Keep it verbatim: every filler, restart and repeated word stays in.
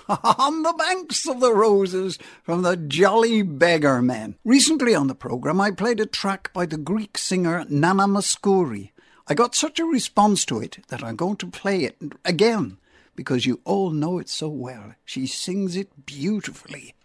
On the Banks of the Roses from the Jolly Beggar Men. Recently on the programme I played a track by the Greek singer Nana Mouskouri. I got such a response to it that I'm going to play it again because you all know it so well. She sings it beautifully.